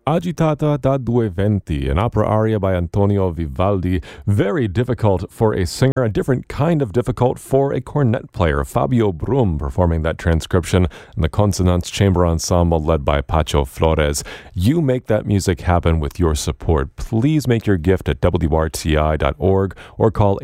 Agitata da due venti, an opera aria by Antonio Vivaldi, very difficult for a singer, a different kind of difficult for a cornet player. Fabio Brum performing that transcription in the Consonance Chamber Ensemble led by Pacho Flores. You make that music happen with your support. Please make your gift at WRTI.org or call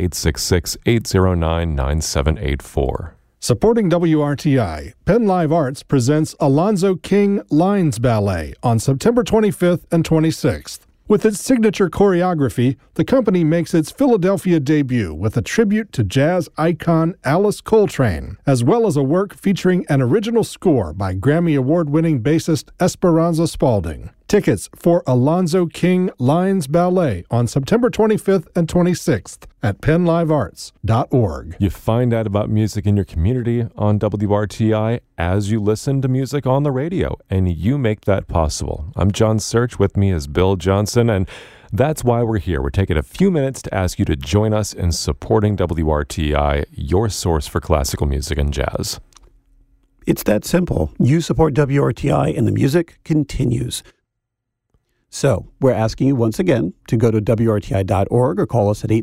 866-809-9784. Supporting WRTI, Penn Live Arts presents Alonzo King Lines Ballet on September 25th and 26th. With its signature choreography, the company makes its Philadelphia debut with a tribute to jazz icon Alice Coltrane, as well as a work featuring an original score by Grammy Award-winning bassist Esperanza Spalding. Tickets for Alonzo King Lines Ballet on September 25th and 26th at PennLiveArts.org. You find out about music in your community on WRTI as you listen to music on the radio, and you make that possible. I'm John Search. With me is Bill Johnson, and that's why we're here. We're taking a few minutes to ask you to join us in supporting WRTI, your source for classical music and jazz. It's that simple. You support WRTI, and the music continues. So we're asking you once again to go to WRTI.org or call us at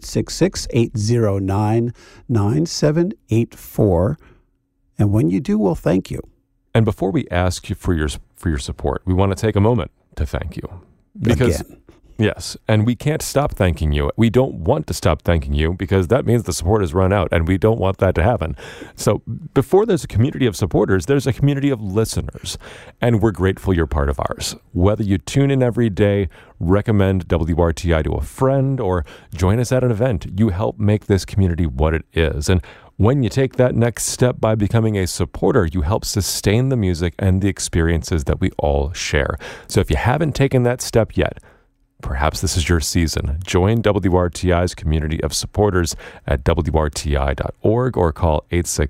866-809-9784. And when you do, we'll thank you. And before we ask you for your support, we want to take a moment to thank you. Because again. Yes, and we can't stop thanking you. We don't want to stop thanking you because that means the support has run out, and we don't want that to happen. So before there's a community of supporters, there's a community of listeners, and we're grateful you're part of ours. Whether you tune in every day, recommend WRTI to a friend, or join us at an event, you help make this community what it is. And when you take that next step by becoming a supporter, you help sustain the music and the experiences that we all share. So if you haven't taken that step yet, perhaps this is your season. Join WRTI's community of supporters at WRTI.org or call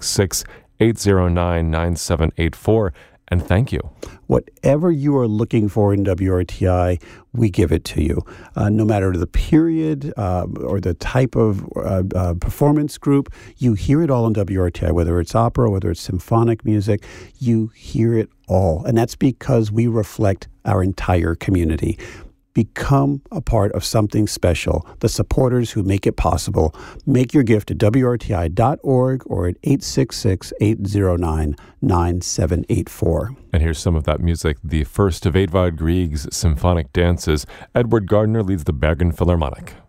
866-809-9784. And thank you. Whatever you are looking for in WRTI, we give it to you. No matter the period or the type of performance group, you hear it all in WRTI, whether it's opera, whether it's symphonic music, you hear it all. And that's because we reflect our entire community. Become a part of something special. The supporters who make it possible. Make your gift at WRTI.org or at 866-809-9784. And here's some of that music. The first of Edvard Grieg's symphonic dances. Edward Gardner leads the Bergen Philharmonic.